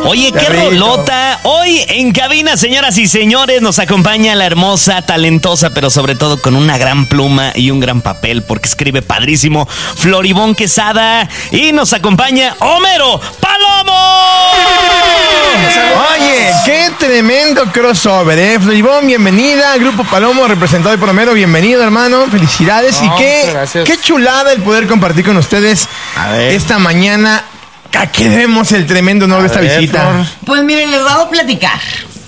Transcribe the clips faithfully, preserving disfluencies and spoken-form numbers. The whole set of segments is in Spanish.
Oye, qué, qué rolota. Hoy en cabina, señoras y señores, nos acompaña la hermosa, talentosa, pero sobre todo con una gran pluma y un gran papel, porque escribe padrísimo, Floribón Quesada. Y nos acompaña Homero Palomo. Oye, qué tremendo crossover, ¿eh? Floribón, bienvenida. Grupo Palomo, representado por Homero, bienvenido, hermano. Felicidades. No, y qué, qué chulada el poder compartir con ustedes esta mañana. ¿A qué debemos el tremendo honor a de esta ver, visita? Flor. Pues miren, les vamos a platicar.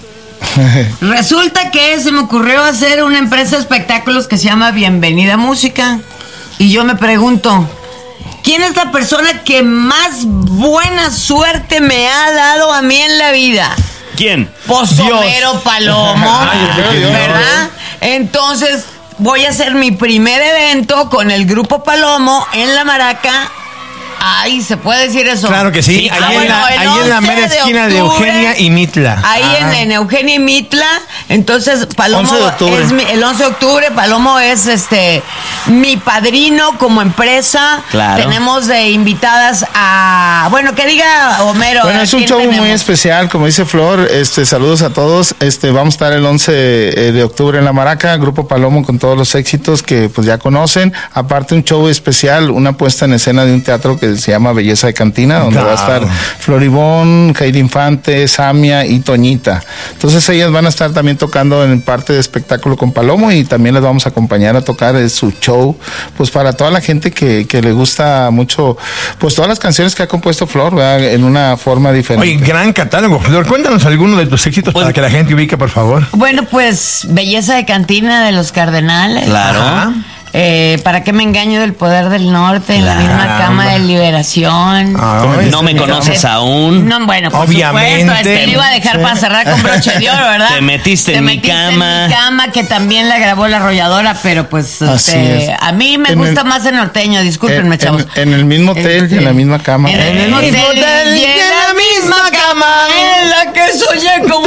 Resulta que se me ocurrió hacer una empresa de espectáculos que se llama Bienvenida Música. Y yo me pregunto, ¿quién es la persona que más buena suerte me ha dado a mí en la vida? ¿Quién? Pues Homero Palomo, ¿verdad? Entonces voy a hacer mi primer evento con el Grupo Palomo en La Maraca. Ay, ¿se puede decir eso? Claro que sí, sí. Ahí, ah, en, bueno, la, ahí en la mera esquina de, octubre, de Eugenia y Mitla. Ahí ah. en, en Eugenia y Mitla. Entonces, Palomo es mi, el once de octubre, Palomo es este mi padrino como empresa. Claro. Tenemos de invitadas a... Bueno, que diga Homero. Bueno, es un show tenemos? muy especial, como dice Flor. Este, saludos a todos. Este, vamos a estar el once de octubre en La Maraca, Grupo Palomo con todos los éxitos que pues ya conocen. Aparte, un show especial, una puesta en escena de un teatro que se llama Belleza de Cantina, donde claro. va a estar Floribón, Heidi Infante, Samia y Toñita. Entonces ellas van a estar también tocando en parte de espectáculo con Palomo y también les vamos a acompañar a tocar su show, pues para toda la gente que, que le gusta mucho, pues todas las canciones que ha compuesto Flor, ¿verdad? En una forma diferente. Oye, gran catálogo, Flor. Cuéntanos alguno de tus éxitos pues, para que la gente ubique, por favor. Bueno, pues Belleza de Cantina de Los Cardenales. Claro. Ajá. Eh, ¿Para qué me engaño del poder del norte? En la misma cama de liberación. Ah, no me conoces aún. No, bueno, por obviamente. Supuesto, este lo iba a dejar sí. para cerrar con broche de oro, ¿verdad? Te metiste, Te en, metiste mi cama. en mi cama, que también la grabó La Arrolladora, pero pues este, a mí me en gusta el, más el norteño, discúlpenme, en, chavos. En, en el mismo hotel y en la misma cama. En el mismo hotel y en la misma cama en la que soñé como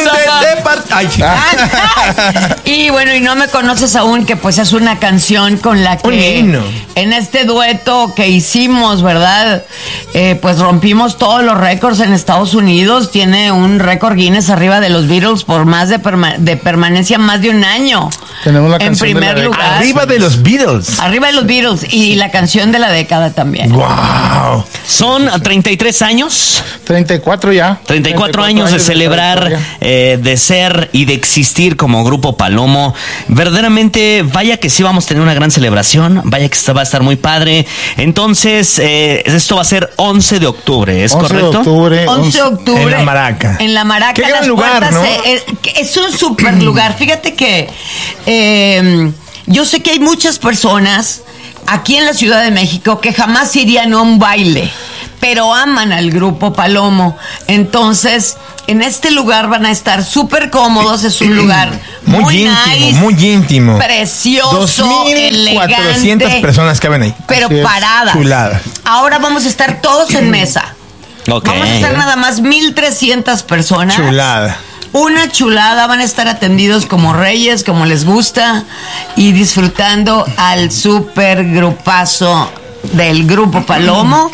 Y bueno, y no me conoces aún, que pues es una canción con la que en este dueto que hicimos, ¿verdad? Eh, pues rompimos todos los récords en Estados Unidos. Tiene un récord Guinness arriba de los Beatles por más de, perma- de permanencia más de un año. Tenemos la en primer de la lugar. Arriba de los Beatles. Arriba de los Beatles. Y la canción de la década también. Wow. Son treinta y tres años. treinta y cuatro ya. treinta y cuatro años de celebrar, eh, de ser y de existir como Grupo Palomo. Verdaderamente, vaya que sí vamos a tener una gran celebración. Vaya que va a estar muy padre. Entonces, eh, esto va a ser once de octubre, ¿es once correcto? De octubre, once de octubre. En La Maraca. En La Maraca. Qué gran las lugar, ¿no? Es, es un super lugar. Fíjate que eh, yo sé que hay muchas personas aquí en la Ciudad de México que jamás irían a un baile, pero aman al Grupo Palomo. Entonces, en este lugar van a estar súper cómodos. Es un lugar muy, muy íntimo, nice, muy íntimo. Precioso, dos mil cuatrocientas elegante, personas caben ahí. Pero así paradas. Chulada. Ahora vamos a estar todos en mesa. Okay. Vamos a estar nada más mil trescientas personas. Chulada. Una chulada, van a estar atendidos como reyes, como les gusta, y disfrutando al super grupazo del Grupo Palomo.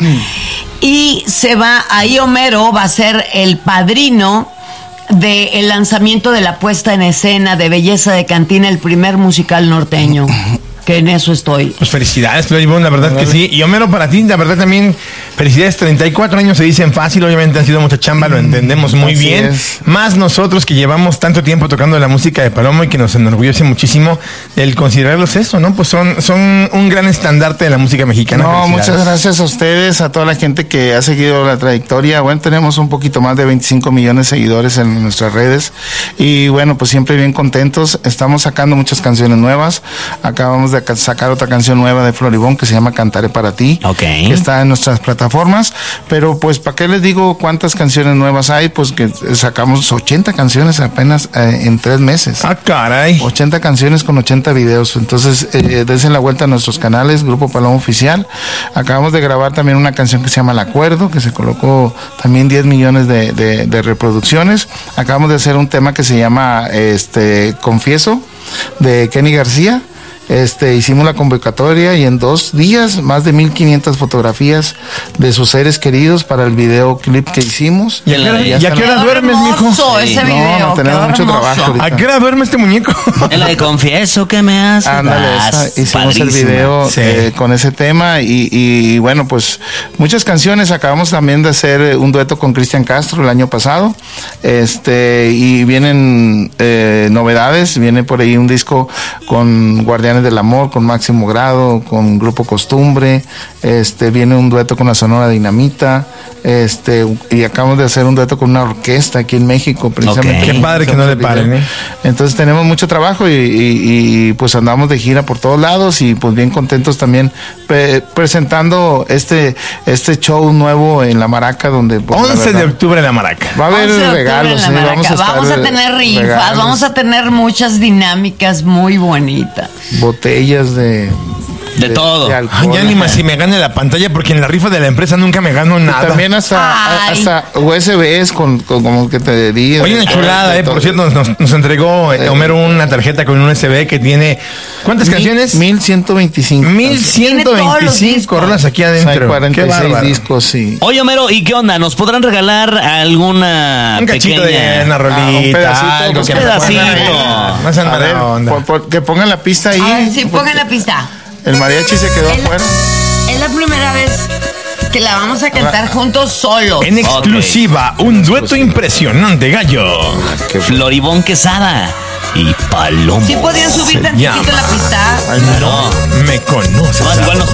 Y se va, ahí Homero va a ser el padrino del lanzamiento de la puesta en escena de Belleza de Cantina, el primer musical norteño. Que en eso estoy. Pues felicidades, Floribón, la verdad que sí. Y Homero, para ti, la verdad también, felicidades. treinta y cuatro años se dicen fácil, obviamente han sido mucha chamba, lo entendemos muy Así bien. Es. Más nosotros que llevamos tanto tiempo tocando la música de Palomo y que nos enorgullece muchísimo el considerarlos eso, ¿no? Pues son, son un gran estandarte de la música mexicana. No, muchas gracias a ustedes, a toda la gente que ha seguido la trayectoria. Bueno, tenemos un poquito más de veinticinco millones de seguidores en nuestras redes. Y bueno, pues siempre bien contentos. Estamos sacando muchas canciones nuevas. Acabamos de de sacar otra canción nueva de Floribón que se llama Cantaré para ti, okay. que está en nuestras plataformas, pero pues ¿para qué les digo cuántas canciones nuevas hay? Pues que sacamos ochenta canciones apenas eh, en tres meses. Ah, caray. ochenta canciones con ochenta videos, entonces eh, dense la vuelta a nuestros canales, Grupo Palomo Oficial. Acabamos de grabar también una canción que se llama El Acuerdo, que se colocó también diez millones de, de, de reproducciones. Acabamos de hacer un tema que se llama este Confieso, de Kenny García, Este, hicimos la convocatoria y en dos días más de mil quinientas fotografías de sus seres queridos para el videoclip que hicimos. ¿Y a qué hora, ¿Y ¿y a qué hora Quedó duermes, mijo? hermoso Sí. ese No, video. no, tenemos quedó mucho hermoso. trabajo ahorita. ¿A qué hora duerme este muñeco? En la de confieso que me hace. Ándale, Ah, esa, hicimos padrísima. el video Sí. eh, con ese tema y, y, bueno, pues muchas canciones. Acabamos también de hacer un dueto con Cristian Castro el año pasado, este y vienen eh, novedades. Viene por ahí un disco con Guardianes del Amor, con Máximo Grado, con Grupo Costumbre. Este viene un dueto con la Sonora Dinamita. Este y acabamos de hacer un dueto con una orquesta aquí en México, precisamente. Ok. Qué padre que no le paren, ¿eh? Entonces tenemos mucho trabajo y, y- y, pues andamos de gira por todos lados y pues bien contentos también pre- presentando este este show nuevo en La Maraca, donde pues, la once de verdad, octubre en La Maraca. va a haber once de octubre regalos, en La sí, Maraca. vamos a, estar Vamos a tener rifas, regalos, vamos a tener muchas dinámicas muy bonitas. botellas de De todo. Ay, alcohol. ya ni más si me gane la pantalla porque en la rifa de la empresa nunca me gano Y nada. también hasta, Ay. hasta U S Bs con, con como que te di. Oye, una chulada, eh. Por cierto, nos, nos- nos entregó eh, Homero una tarjeta con un U S B que tiene. ¿Cuántas canciones? mil ciento veinticinco. mil ciento Tiene todos los veinticinco discos. rolas aquí Hay adentro. cuarenta y Qué seis bárbaro. discos, sí. Oye, Homero, ¿y qué onda? ¿Nos podrán regalar alguna Un cachito pequeña... de una rolita, un pedacito, algo pues, que un me pongan pedacito. ahí. No sean A ver, mala onda. por- por- que pongan la pista ahí. Ay, sí, pongan la pista. El mariachi se quedó Es la- afuera. Es la primera vez que la vamos a cantar juntos solos. En exclusiva, un dueto impresionante, gallo. Floribón Quesada y Palomo. ¿Sí podían subir Se tantito llama. la pista? Ay, no, me conoces. No, igual nos